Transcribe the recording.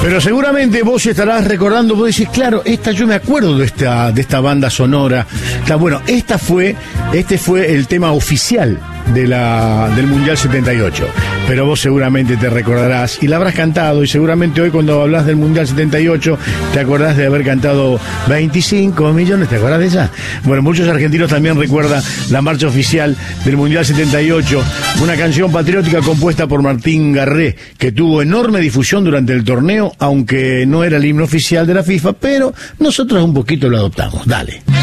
Pero seguramente vos estarás recordando, vos decís, claro, yo me acuerdo de esta banda sonora. Bueno, este fue el tema oficial del Mundial 78. Pero vos seguramente te recordarás y la habrás cantado, y seguramente hoy cuando hablas del Mundial 78 te acordás de haber cantado 25 millones, ¿te acordás de esa? Bueno, muchos argentinos también recuerdan la marcha oficial del Mundial 78, una canción patriótica compuesta por Martín Garré, que tuvo enorme difusión durante el torneo, aunque no era el himno oficial de la FIFA, pero nosotros un poquito lo adoptamos. Dale.